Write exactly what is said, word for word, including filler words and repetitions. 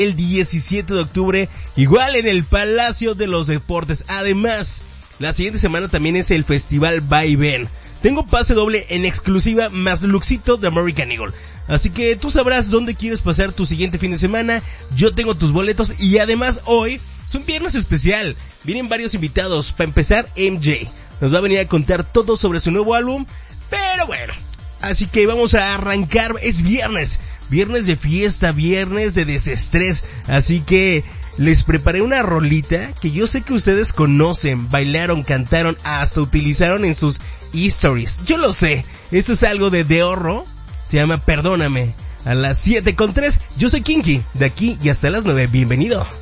el diecisiete de octubre, igual en el Palacio de los Deportes. Además, la siguiente semana también es el Festival Vaivén. Tengo pase doble en exclusiva más luxito de American Eagle. Así que tú sabrás dónde quieres pasar tu siguiente fin de semana. Yo tengo tus boletos y además hoy es un viernes especial. Vienen varios invitados. Para empezar, M J nos va a venir a contar todo sobre su nuevo álbum. Pero bueno, así que vamos a arrancar. Es viernes. Viernes de fiesta, viernes de desestrés. Así que les preparé una rolita que yo sé que ustedes conocen, bailaron, cantaron, hasta utilizaron en sus stories. Yo lo sé. Esto es algo de De Horro. Se llama Perdóname. A las siete con tres. Yo soy Kinky. De aquí y hasta las nueve. Bienvenido.